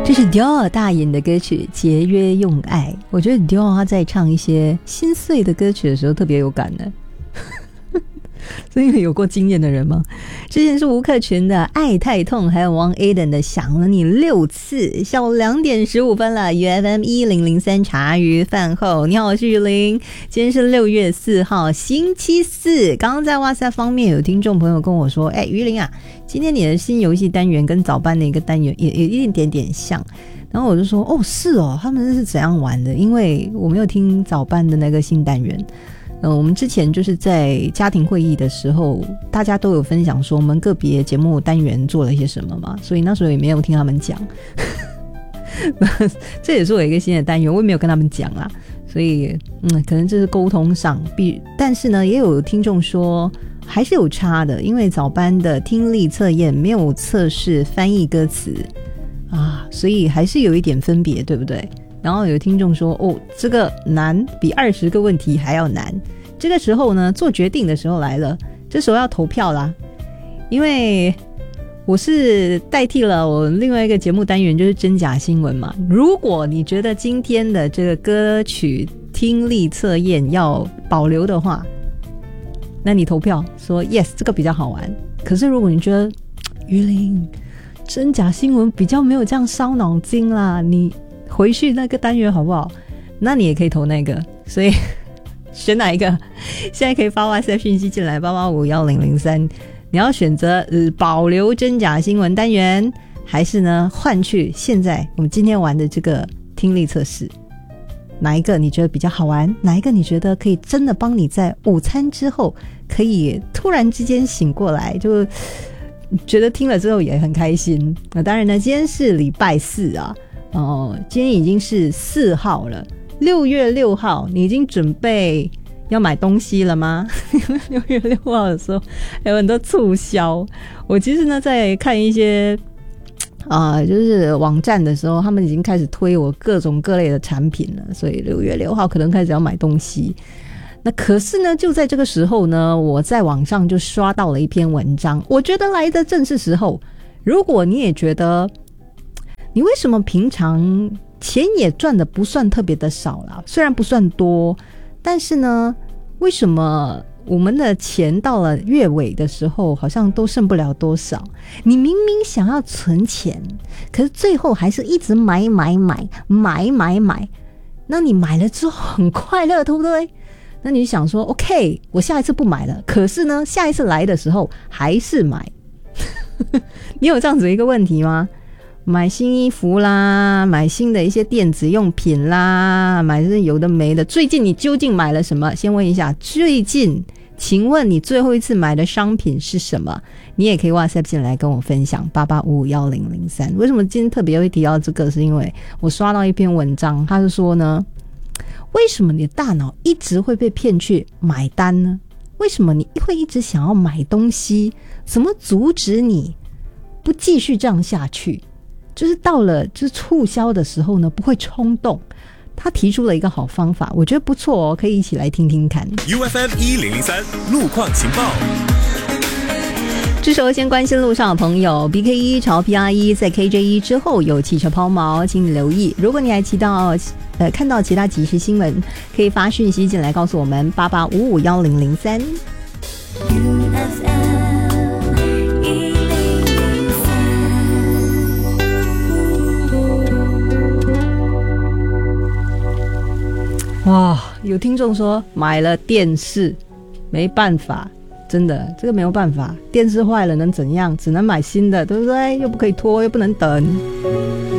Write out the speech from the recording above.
这是 Dior 大演的歌曲《节约用爱》。我觉得 Dior 他在唱一些心碎的歌曲的时候特别有感呢。是因为有过经验的人吗？之前是吴克群的《爱太痛》，还有王 Aden 的《想了你6次》。下午2点15分了 ，UFM 1003茶余饭后。你好，我是雨林。今天是6月4号，星期四。刚刚在哇塞方面有听众朋友跟我说：“雨林啊，今天你的新游戏单元跟早班的一个单元也有一点点像。”然后我就说：“哦，是哦，他们是怎样玩的？因为我没有听早班的那个新单元。”我们之前就是在家庭会议的时候，大家都有分享说我们个别节目单元做了一些什么嘛，所以那时候也没有听他们讲。这也是我一个新的单元，我也没有跟他们讲啦，所以可能这是沟通上但是呢，也有听众说还是有差的，因为早班的听力测验没有测试翻译歌词啊，所以还是有一点分别，对不对？然后有听众说哦，这个难，比20个问题还要难。这个时候呢，做决定的时候来了，这时候要投票啦。因为我是代替了我另外一个节目单元，就是真假新闻嘛。如果你觉得今天的这个歌曲听力测验要保留的话，那你投票说 yes， 这个比较好玩。可是如果你觉得于林真假新闻比较没有这样烧脑筋啦，你回去那个单元好不好？那你也可以投那个，所以选哪一个？现在可以发 WhatsApp 讯息进来8851003，你要选择保留真假新闻单元，还是呢换去现在我们今天玩的这个听力测试？哪一个你觉得比较好玩？哪一个你觉得可以真的帮你在午餐之后可以突然之间醒过来，就觉得听了之后也很开心？那当然呢，今天是礼拜四啊。今天已经是4号了，6月6号，你已经准备要买东西了吗？6月6号的时候有很多促销，我其实呢在看一些就是网站的时候，他们已经开始推我各种各类的产品了，所以6月6号可能开始要买东西。那可是呢，就在这个时候呢，我在网上就刷到了一篇文章，我觉得来的正是时候。如果你也觉得你为什么平常钱也赚的不算特别的少啦，虽然不算多，但是呢，为什么我们的钱到了月尾的时候好像都剩不了多少？你明明想要存钱，可是最后还是一直买，那你买了之后很快乐，对不对？那你想说 OK， 我下一次不买了，可是呢下一次来的时候还是买。你有这样子一个问题吗？买新衣服啦，买新的一些电子用品啦，买这有的没的。最近你究竟买了什么？先问一下，最近请问你最后一次买的商品是什么？你也可以 WhatsApp 进来跟我分享8851003。为什么今天特别会提到这个？是因为我刷到一篇文章，他是说呢，为什么你的大脑一直会被骗去买单呢？为什么你会一直想要买东西？怎么阻止你不继续这样下去？就是到了就是促销的时候呢，不会冲动。他提出了一个好方法，我觉得不错哦，可以一起来听听看。 UFM 1003路况情报。 这时候先关心路上的朋友 ，BK1 朝 PR1 在 KJ1 之后有汽车抛锚，请你留意。如果你还看到其他即时新闻，可以发讯息进来告诉我们88551003。哇，有听众说买了电视，没办法，真的这个没有办法，电视坏了能怎样？只能买新的，对不对？又不可以拖，又不能等。